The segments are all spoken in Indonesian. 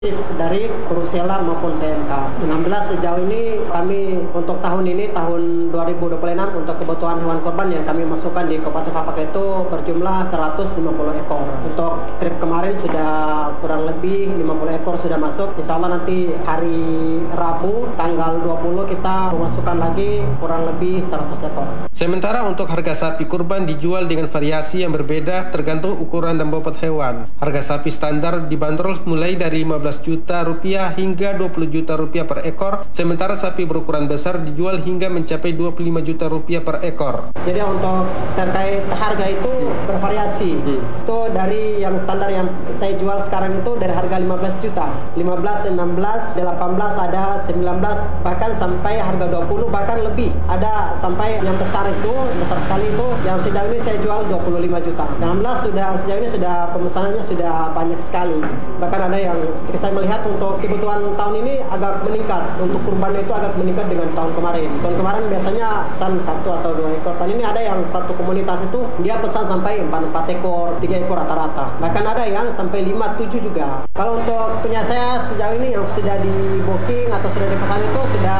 dari Perusela maupun PMK. Alhamdulillah sejauh ini kami untuk tahun ini, tahun 2026, untuk kebutuhan hewan kurban yang kami masukkan di Kabupaten Fafak itu berjumlah 150 ekor. Untuk trip kemarin sudah kurang lebih 50 ekor sudah masuk. Insya Allah nanti hari Rabu tanggal 20 kita memasukkan lagi kurang lebih 100 ekor. Sementara untuk harga sapi kurban dijual dengan variasi yang berbeda tergantung ukuran dan bobot hewan. Harga sapi standar dibanderol mulai dari 15 juta rupiah hingga 20 juta rupiah per ekor, sementara sapi berukuran besar dijual hingga mencapai 25 juta rupiah per ekor. Jadi untuk terkait harga itu bervariasi. Itu dari yang standar yang saya jual sekarang itu dari harga 15 juta, 15, 16, 18, ada 19, bahkan sampai harga 20, bahkan lebih. Ada sampai yang besar itu, besar sekali itu, yang sejauh ini saya jual 25 juta. Dan alhamdulillah sejauh ini pemesanannya sudah banyak sekali. Bahkan ada yang saya melihat untuk kebutuhan tahun ini agak meningkat. Untuk kurban itu agak meningkat dengan tahun kemarin. Tahun kemarin biasanya pesan 1 atau 2 ekor. Tahun ini ada yang satu komunitas itu dia pesan sampai 4 ekor, 3 ekor rata-rata. Bahkan ada yang sampai 5, 7 juga. Kalau untuk punya saya sejauh ini yang sudah di booking atau sudah dipesan itu sudah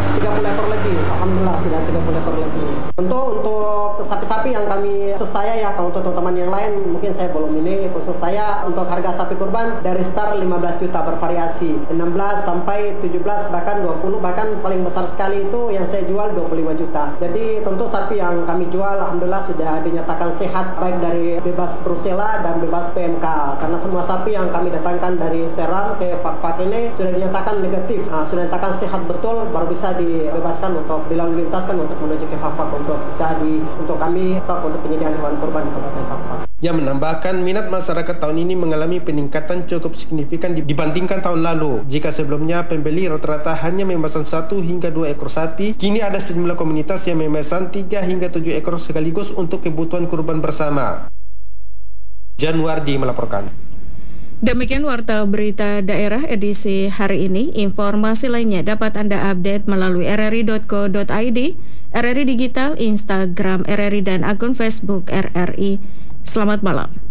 30 ekor lebih. Alhamdulillah sudah 30 ekor lebih. Untuk sapi-sapi yang kami khusus saya ya, kalau untuk teman-teman yang lain mungkin saya belum ini. Khusus saya untuk harga sapi kurban dari start 15 juta bervariasi, 16 sampai 17 bahkan 20, bahkan paling besar sekali itu yang saya jual 25 juta. Jadi tentu sapi yang kami jual alhamdulillah sudah dinyatakan sehat, baik dari bebas Brusela dan bebas PMK, karena semua sapi yang kami datangkan dari Seram ke Fak-Fak ini sudah dinyatakan negatif, sudah dinyatakan sehat betul, baru bisa dibebaskan untuk dilalu lintaskan untuk menuju ke Fak-Fak untuk kami stok untuk penyediaan hewan kurban di Kabupaten Fak-Fak. Yang menambahkan minat masyarakat tahun ini mengalami peningkatan cukup signifikan dibandingkan tahun lalu. Jika sebelumnya pembeli rata-rata hanya memesan 1 hingga 2 ekor sapi, kini ada sejumlah komunitas yang memesan 3 hingga 7 ekor sekaligus untuk kebutuhan kurban bersama. Januardi melaporkan. Demikian Warta Berita Daerah edisi hari ini. Informasi lainnya dapat Anda update melalui rri.co.id, RRI Digital, Instagram RRI, dan akun Facebook RRI. Selamat malam.